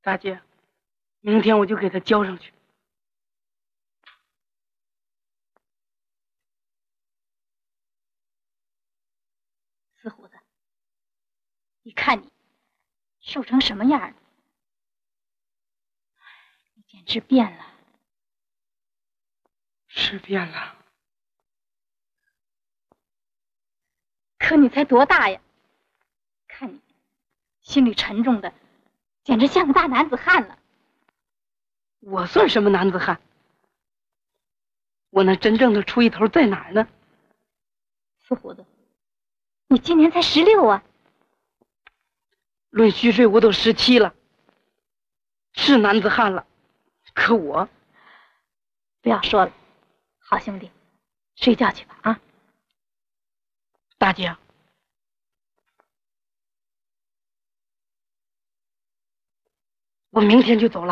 大姐，明天我就给他交上去。 死虎子，你看你瘦成什么样了？你简直变了。 是变了。 可你才多大呀？看你心里沉重的，简直像个大男子汉了。 我算什么男子汉？我那真正的出息头在哪儿呢？ 死虎子，你今年才16啊！ 论虚岁我都17了，是男子汉了。可我不要说了，好兄弟，睡觉去吧啊！ 大姐，我明天就走了。